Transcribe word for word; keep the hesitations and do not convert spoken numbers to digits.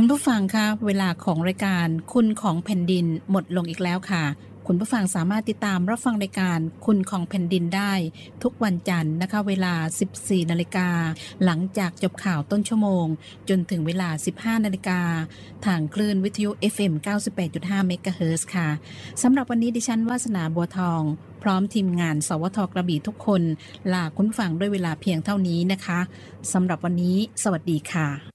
ผู้ฟังคะเวลาของรายการคุณของแผ่นดินหมดลงอีกแล้วค่ะคุณผู้ฟังสามารถติดตามรับฟังรายการคุณของแผ่นดินได้ทุกวันจันทร์นะคะเวลา สิบสี่นาฬิกาหลังจากจบข่าวต้นชั่วโมงจนถึงเวลา สิบห้านาฬิกาทางคลื่นวิทยุ เอฟ เอ็ม เก้าสิบแปดจุดห้า เมกะเฮิรตซ์ค่ะสำหรับวันนี้ดิฉันวาสนาบัวทองพร้อมทีมงานสวทกระบี่ทุกคนลาคุณผู้ฟังด้วยเวลาเพียงเท่านี้นะคะสำหรับวันนี้สวัสดีค่ะ